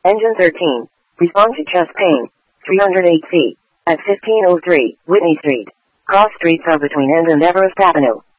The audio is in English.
Engine 13. Respond to chest pain. 308 feet. At 1503, Whitney Street. Cross streets are between End and Everest Avenue.